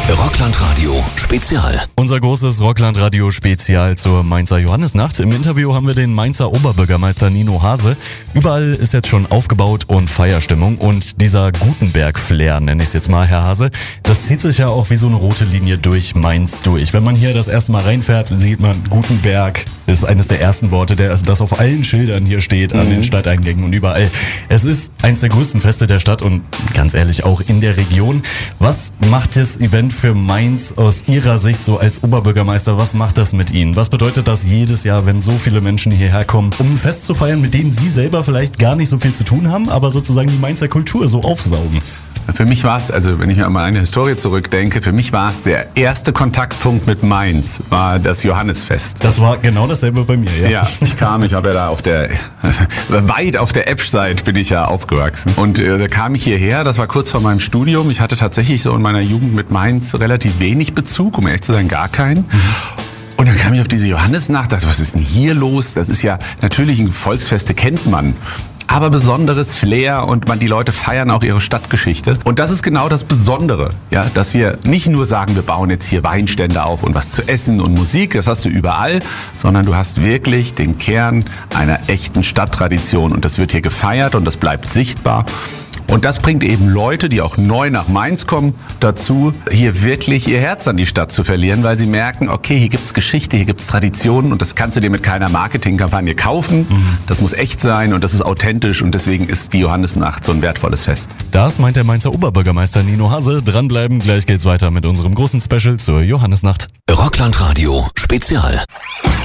Rockland-Radio Spezial. Unser großes Rockland-Radio Spezial zur Mainzer Johannisnacht. Im Interview haben wir den Mainzer Oberbürgermeister Nino Hase. Überall ist jetzt schon aufgebaut und Feierstimmung. Und dieser Gutenberg-Flair, nenne ich es jetzt mal, Herr Hase, das zieht sich ja auch wie so eine rote Linie durch Mainz durch. Wenn man hier das erste Mal reinfährt, sieht man Gutenberg. Das ist eines der ersten Worte, das auf allen Schildern hier steht, an den Stadteingängen und überall. Es ist eines der größten Feste der Stadt und ganz ehrlich auch in der Region. Was macht das Event für Mainz aus Ihrer Sicht so als Oberbürgermeister? Was macht das mit Ihnen? Was bedeutet das jedes Jahr, wenn so viele Menschen hierher kommen, um ein Fest zu feiern, mit dem Sie selber vielleicht gar nicht so viel zu tun haben, aber sozusagen die Mainzer Kultur so aufsaugen? Für mich war es, also wenn ich mir mal an eine Historie zurückdenke, für mich war es der erste Kontaktpunkt mit Mainz, war das Johannisfest. Das war genau dasselbe bei mir, ja. Ja, ich habe ja da weit auf der Eppsch-Seite bin ich ja aufgewachsen. Und da kam ich hierher, das war kurz vor meinem Studium. Ich hatte tatsächlich so in meiner Jugend mit Mainz relativ wenig Bezug, um ehrlich zu sein, gar keinen. Und dann kam ich auf diese Johannisnacht, dachte, was ist denn hier los? Das ist ja natürlich ein Volksfeste, kennt man. Aber besonderes Flair und die Leute feiern auch ihre Stadtgeschichte. Und das ist genau das Besondere, ja, dass wir nicht nur sagen, wir bauen jetzt hier Weinstände auf und was zu essen und Musik, das hast du überall, sondern du hast wirklich den Kern einer echten Stadttradition und das wird hier gefeiert und das bleibt sichtbar. Und das bringt eben Leute, die auch neu nach Mainz kommen, dazu, hier wirklich ihr Herz an die Stadt zu verlieren, weil sie merken, okay, hier gibt's Geschichte, hier gibt's Traditionen und das kannst du dir mit keiner Marketingkampagne kaufen. Das muss echt sein und das ist authentisch und deswegen ist die Johannisnacht so ein wertvolles Fest. Das meint der Mainzer Oberbürgermeister Nino Hase. Dranbleiben, gleich geht's weiter mit unserem großen Special zur Johannisnacht. Rockland-Radio Spezial.